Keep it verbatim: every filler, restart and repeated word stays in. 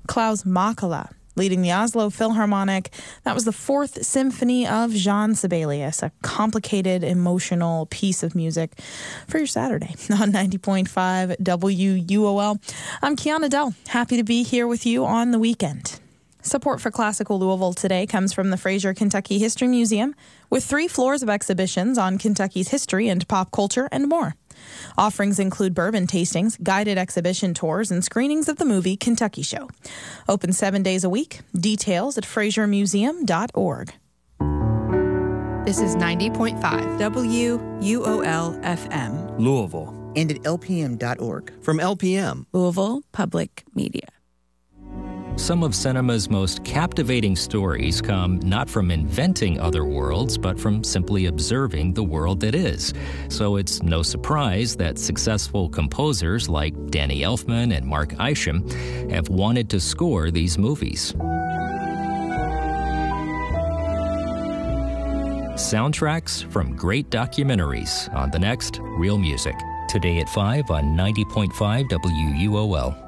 Klaus Makala, leading the Oslo Philharmonic. That was the Fourth Symphony of Jean Sibelius, a complicated, emotional piece of music for your Saturday on ninety point five W U O L. I'm Kiana Dell, happy to be here with you on the weekend. Support for Classical Louisville today comes from the Fraser Kentucky History Museum, with three floors of exhibitions on Kentucky's history and pop culture and more. Offerings include bourbon tastings, guided exhibition tours, and screenings of the movie Kentucky Show. Open seven days a week. Details at fraser museum dot org. This is ninety point five W U O L F M. Louisville. And at L P M dot org. From L P M. Louisville Public Media. Some of cinema's most captivating stories come not from inventing other worlds, but from simply observing the world that is. So it's no surprise that successful composers like Danny Elfman and Mark Isham have wanted to score these movies. Soundtracks from great documentaries on the next Real Music. Today at five on ninety point five W U O L.